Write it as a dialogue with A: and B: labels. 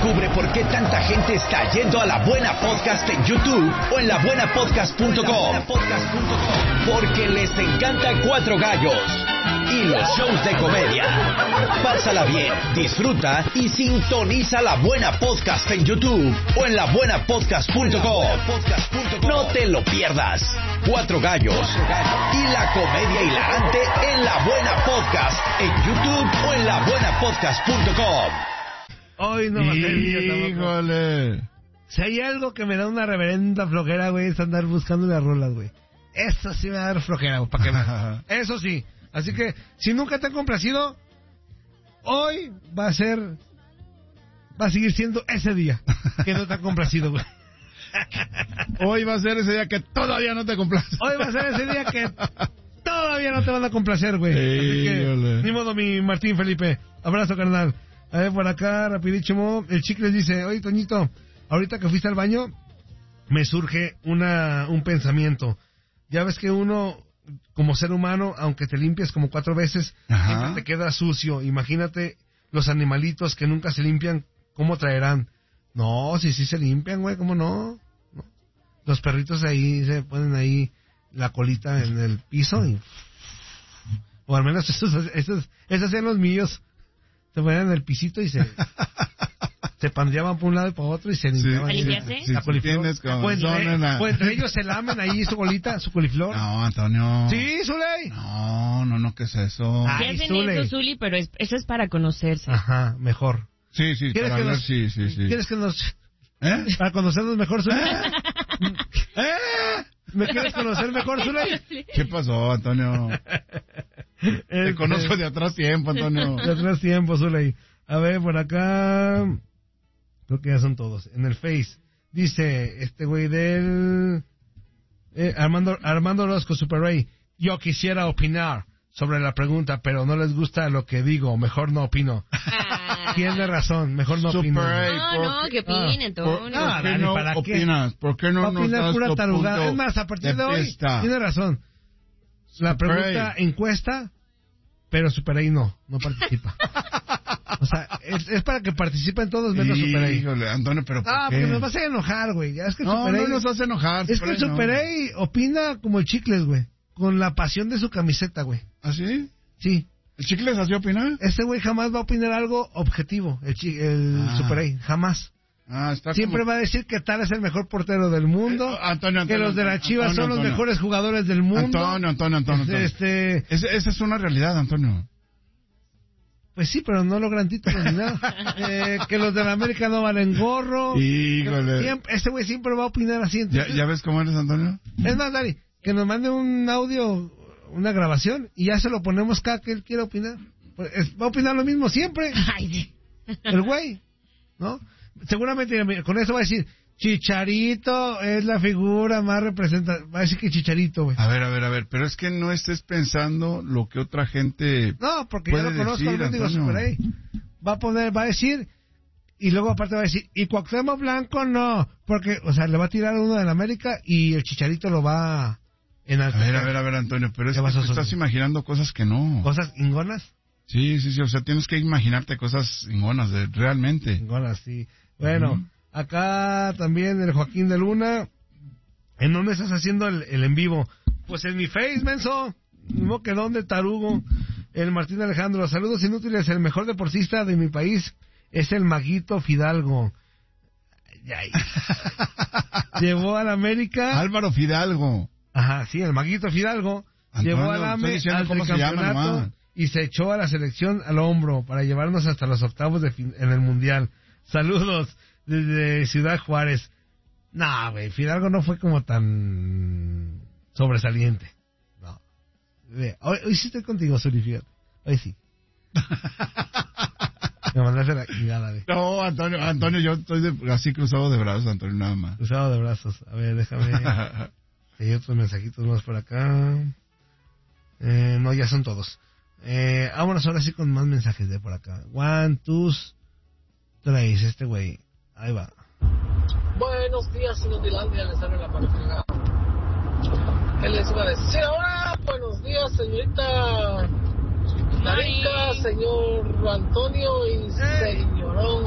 A: Descubre por qué tanta gente está yendo a La Buena Podcast en YouTube o en labuenapodcast.com. Porque les encanta Cuatro Gallos y los shows de comedia. Pásala bien, disfruta y sintoniza La Buena Podcast en YouTube o en labuenapodcast.com. No te lo pierdas. Cuatro Gallos y la comedia hilarante en La Buena Podcast en YouTube o en labuenapodcast.com.
B: Hoy no va a ser el día tampoco.
C: Híjole.
B: Si hay algo que me da una reverenda flojera, güey, es andar buscando las rolas, güey. Eso sí me va a dar flojera, güey, para que veas. Eso sí. Así que, si nunca te han complacido, hoy va a seguir siendo ese día que no te han complacido, güey.
C: Hoy va a ser ese día que todavía no te complaces.
B: Hoy va a ser ese día que todavía no te van a complacer, güey. Así que, ni modo, mi Martín Felipe. Abrazo, carnal. A ver, por acá, rapidísimo. El Chicles dice, oye, Toñito, ahorita que fuiste al baño, me surge un pensamiento. Ya ves que uno, como ser humano, aunque te limpies como 4 veces, siempre te queda sucio. Imagínate los animalitos que nunca se limpian, ¿cómo traerán? No, sí se limpian, güey, ¿cómo no? Los perritos ahí se ponen ahí la colita en el piso y... O al menos esos hacían los míos. Se ponían en el pisito y se pandeaban por un lado y por otro y se limpiaban.
D: ¿Limpiarse?
B: La coliflor. Pues entre ellos se lamen ahí su colita, su coliflor.
C: No, Antonio.
B: Sí, Zuley.
C: No, ¿qué es eso?
B: Ay,
D: hacen
B: Zuley.
D: eso, Zuli, pero eso es para conocerse.
B: Ajá, mejor.
C: Sí,
B: ¿Quieres
C: para
B: que
C: hablar,
B: nos-
C: sí.
B: ¿Quieres que nos...
C: ¿Eh?
B: para conocernos mejor, Zuley? ¿Me quieres conocer mejor, Zuley?
C: ¿Qué pasó, Antonio? Te conozco de atrás tiempo, Antonio.
B: De atrás tiempo, Zuley. A ver, por acá... Creo que ya son todos. En el Face. Dice este güey del... Armando Orozco, Super Ray. Yo quisiera opinar sobre la pregunta, pero no les gusta lo que digo. Mejor no opino. Tiene razón. Mejor no opino.
D: No, que opinen, Antonio.
C: ¿Por
B: Dani,
C: qué no
B: ¿para qué?
C: opinas? ¿Por qué no
B: Va a
C: nos
B: opinar
C: das
B: pura
C: tu
B: tarugada.
C: punto
B: Es más, a partir de hoy,
C: vista?
B: tiene razón. La pregunta encuesta, pero Super Ray no participa. O sea, es para que participen todos menos Super Ray.
C: Híjole, Antonio, pero ¿por qué?
B: Porque nos vas a enojar, güey. Ya es que
C: No,
B: Super
C: no
B: Ray-
C: nos hace enojar.
B: Es que el Super Ray opina como el Chicles, güey. Con la pasión de su camiseta, güey.
C: ¿Ah, sí?
B: Sí.
C: ¿El Chicles así opina?
B: Ese güey jamás va a opinar algo objetivo, el Super Ray. Jamás.
C: Está
B: Siempre va a decir que tal es el mejor portero del mundo.
C: Antonio,
B: que los de la Chivas son los mejores jugadores del mundo.
C: Antonio. Esa es una realidad, Antonio.
B: Pues sí, pero no logran títulos ni nada. Que los de la América no valen gorro.
C: Híjole.
B: Ese güey siempre va a opinar así. Entonces,
C: ¿Ya ves cómo eres, Antonio?
B: es más, Dani, que nos mande un audio, una grabación, y ya se lo ponemos cada que él quiera opinar. Pues, va a opinar lo mismo siempre.
D: Ay, sí.
B: El güey, ¿no? Seguramente mira, con eso va a decir, Chicharito es la figura más representativa. Va a decir que Chicharito, güey.
C: A ver, pero es que no estés pensando lo que otra gente
B: No, porque yo
C: puede
B: lo conozco,
C: decir,
B: al mendigo
C: Antonio.
B: Super Ray. Va a decir, y luego aparte va a decir, y Cuauhtémoc Blanco no, porque, o sea, le va a tirar uno de la América y el Chicharito lo va a enaltecer.
C: A ver, Antonio, pero es
B: ¿Qué
C: que
B: pasó,
C: te estás
B: Zuli?
C: imaginando cosas que no.
B: Cosas ingonas.
C: Sí, o sea, tienes que imaginarte cosas ingonas, realmente.
B: Ingonas, sí. Bueno, acá también el Joaquín de Luna. ¿En dónde estás haciendo el en vivo? Pues en mi Face, menso. No que dónde, tarugo. El Martín Alejandro. Saludos inútiles. El mejor deportista de mi país es el Maguito Fidalgo. Ay. Llevó al América.
C: Álvaro Fidalgo.
B: Ajá, sí, el Maguito Fidalgo.
C: Antonio,
B: Llevó al
C: estoy
B: AME
C: diciendo
B: al
C: cómo se llama
B: tricampeonato
C: nomás.
B: y se echó a la selección al hombro para llevarnos hasta los octavos en el Mundial. Saludos desde Ciudad Juárez. No, güey, Fidalgo no fue como tan sobresaliente. No. Hoy sí estoy contigo, Zuli, fíjate. Hoy sí. Me mandaste la chingada, güey.
C: No, Antonio, yo estoy así cruzado de brazos, Antonio, nada más.
B: Cruzado de brazos. A ver, déjame. Hay otros mensajitos más por acá. No, ya son todos. Vámonos ahora sí con más mensajes de por acá. 1, 2, 3. Este güey. Ahí va.
E: Buenos días, Inutilandia, les habla la pareja. ¿Qué les iba a decir ahora? Buenos días, señorita Narita, señor Antonio y señorón